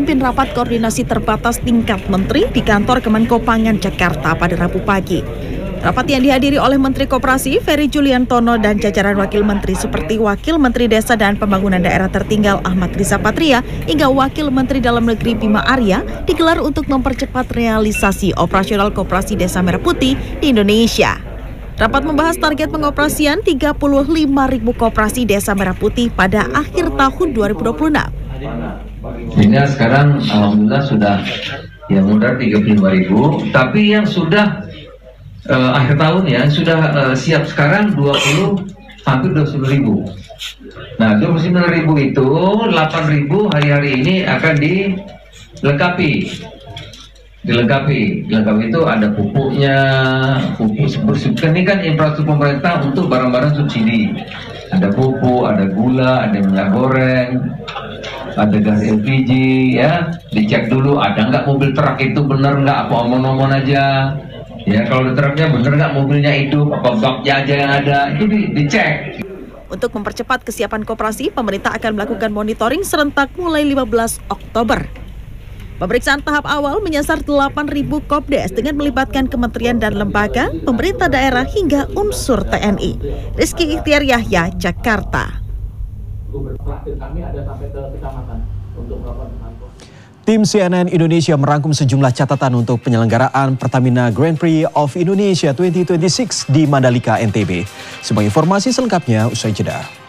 memimpin rapat koordinasi terbatas tingkat menteri di kantor Kemenkopangan Jakarta pada Rabu pagi. Rapat yang dihadiri oleh Menteri Koperasi Ferry Juliantono dan jajaran wakil menteri seperti Wakil Menteri Desa dan Pembangunan Daerah Tertinggal Ahmad Riza Patria hingga Wakil Menteri Dalam Negeri Bima Arya digelar untuk mempercepat realisasi operasional Koperasi Desa Merah Putih di Indonesia. Rapat membahas target pengoperasian 35.000 koperasi Desa Merah Putih pada akhir tahun 2026. Sehingga sekarang alhamdulillah sudah yang modal 35.000, tapi yang sudah akhir tahun ya sudah siap sekarang hampir 20.000. Nah 29.000 itu 8.000 hari-hari ini akan dilengkapi itu ada pupuknya, pupuk ini kan infrastruktur pemerintah untuk barang-barang subsidi, ada pupuk, ada gula, ada minyak goreng, ada gas LPG ya, dicek dulu ada nggak mobil truk itu bener nggak, apa omong-omong aja ya, kalau truknya bener nggak mobilnya hidup, apa baknya aja yang ada, itu dicek. Untuk mempercepat kesiapan koperasi, pemerintah akan melakukan monitoring serentak mulai 15 Oktober. Pemeriksaan tahap awal menyasar 8.000 Kopdes dengan melibatkan kementerian dan lembaga, pemerintah daerah hingga unsur TNI. Rizky Ikhtiar Yahya, Jakarta. Tim CNN Indonesia merangkum sejumlah catatan untuk penyelenggaraan Pertamina Grand Prix of Indonesia 2026 di Mandalika, NTB. Semua informasi selengkapnya usai jeda.